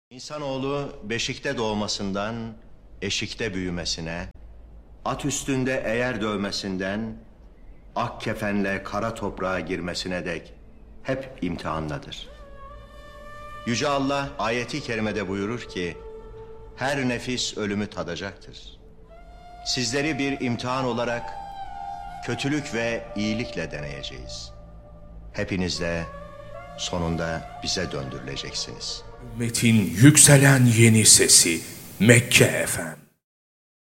İnsanoğlu beşikte doğmasından eşikte büyümesine, at üstünde eğer dövmesinden ak kefenle kara toprağa girmesine dek hep imtihandadır. Yüce Allah ayeti kerimede buyurur ki, her nefis ölümü tadacaktır. Sizleri bir imtihan olarak kötülük ve iyilikle deneyeceğiz. Hepiniz de sonunda bize döndürüleceksiniz. Ümmetin yükselen yeni sesi Mekke FM.